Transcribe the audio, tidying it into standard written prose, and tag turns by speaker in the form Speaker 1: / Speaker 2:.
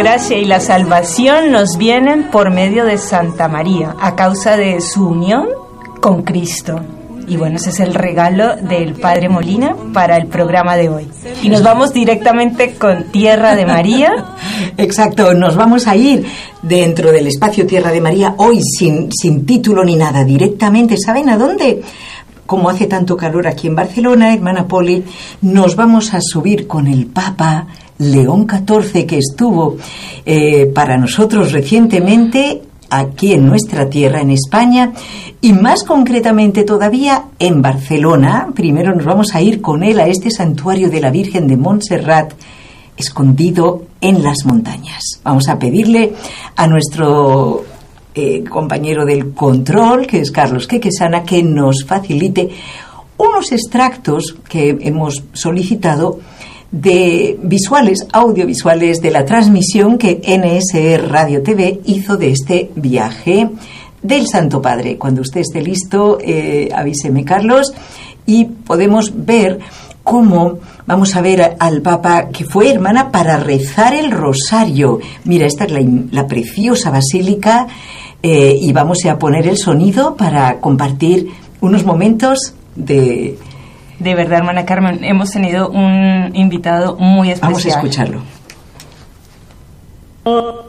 Speaker 1: gracia y la salvación nos vienen por medio de Santa María, a causa de su unión con Cristo. Y bueno, ese es el regalo del Padre Molina para el programa de hoy. Y nos vamos directamente con Tierra de María.
Speaker 2: Exacto, nos vamos a ir dentro del espacio Tierra de María, hoy sin título ni nada, directamente. ¿Saben a dónde? Como hace tanto calor aquí en Barcelona, hermana Poli, nos vamos a subir con el Papa León XIV, que estuvo para nosotros recientemente aquí en nuestra tierra, en España, y más concretamente todavía en Barcelona. Primero nos vamos a ir con él a este santuario de la Virgen de Montserrat, escondido en las montañas. Vamos a pedirle a nuestro compañero del control, que es Carlos Quequesana, que nos facilite unos extractos que hemos solicitado de audiovisuales de la transmisión que NSE Radio TV hizo de este viaje del Santo Padre. Cuando usted esté listo, avíseme, Carlos, y podemos ver cómo vamos a ver al Papa, que fue, hermana, para rezar el rosario. Mira, esta es la preciosa basílica, y vamos a poner el sonido para compartir unos momentos de...
Speaker 1: De verdad, hermana Carmen, hemos tenido un invitado muy especial.
Speaker 2: Vamos a escucharlo.